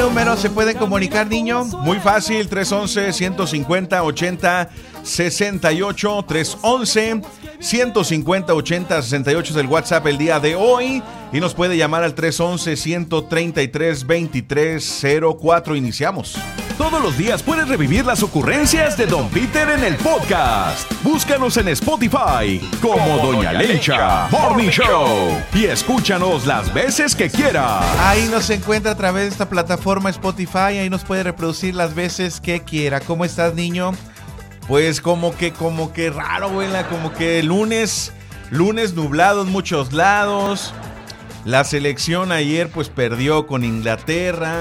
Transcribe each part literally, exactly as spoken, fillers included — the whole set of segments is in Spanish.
número se puede comunicar, niño? Muy fácil, tres once, ciento cincuenta, ochenta, sesenta y ocho, tres once, ciento cincuenta, ochenta, sesenta y ocho es el WhatsApp el día de hoy y nos puede llamar al tres once, ciento treinta y tres, veintitrés cero cuatro. Iniciamos. Todos los días puedes revivir las ocurrencias de Don Peter en el podcast. Búscanos en Spotify como Doña Lencha Morning Show y escúchanos las veces que quieras. Ahí nos encuentra a través de esta plataforma Spotify, ahí nos puede reproducir las veces que quiera. ¿Cómo estás, niño? Pues como que, como que raro, güey, como que lunes, lunes nublado en muchos lados. La selección ayer pues perdió con Inglaterra.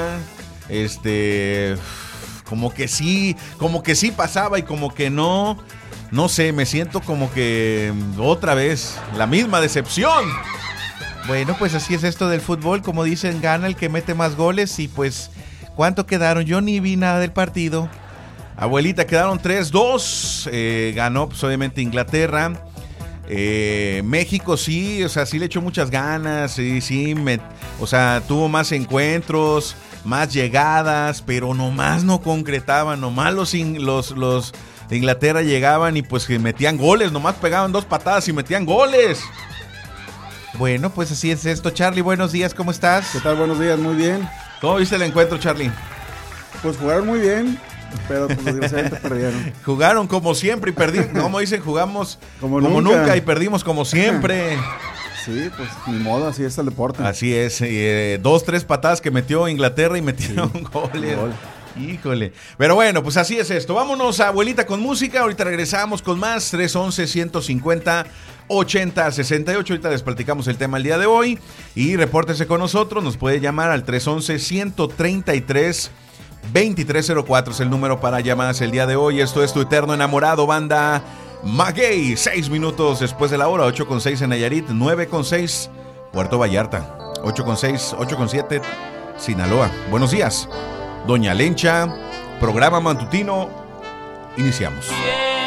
Este, como que sí, como que sí pasaba y como que no. No sé, me siento como que otra vez la misma decepción. Bueno, pues así es esto del fútbol, como dicen, gana el que mete más goles y pues, ¿cuánto quedaron? Yo ni vi nada del partido. Abuelita, quedaron tres dos, eh, ganó pues obviamente Inglaterra. Eh, México sí, o sea, sí le echó muchas ganas, sí, sí, me, o sea, tuvo más encuentros, más llegadas, pero nomás no concretaban, nomás los, los, los de Inglaterra llegaban y pues que metían goles, nomás pegaban dos patadas y metían goles. Bueno, pues así es esto. Charlie, buenos días, ¿cómo estás? ¿Qué tal? Buenos días, muy bien. ¿Cómo viste el encuentro, Charlie? Pues jugaron muy bien, pero pues desgraciadamente perdieron. Jugaron como siempre y perdimos, como dicen, jugamos como, como nunca. nunca y perdimos como siempre. Sí, pues ni modo, así es el deporte. Así es, eh, dos, tres patadas que metió Inglaterra y metieron sí, goles. Gol. Híjole. Pero bueno, pues así es esto. Vámonos, abuelita, con música. Ahorita regresamos con más. tres once, ciento cincuenta, ochenta, sesenta y ocho. Ahorita les platicamos el tema el día de hoy. Y repórtese con nosotros. Nos puede llamar al tres once, ciento treinta y tres, veintitrés cero cuatro. Es el número para llamadas el día de hoy. Esto es Tu Eterno Enamorado, banda Maguey. Seis minutos después de la hora. Ocho con seis en Nayarit. Nueve con seis Puerto Vallarta. Ocho con seis, ocho con siete Sinaloa. Buenos días. Doña Lencha, programa matutino, iniciamos.